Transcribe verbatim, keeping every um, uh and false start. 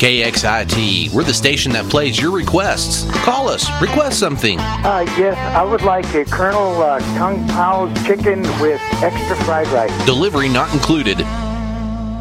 K X I T, we're the station that plays your requests. Call us, request something. Uh, yes, I would like a Colonel uh, Kung Pao's chicken with extra fried rice. Delivery not included.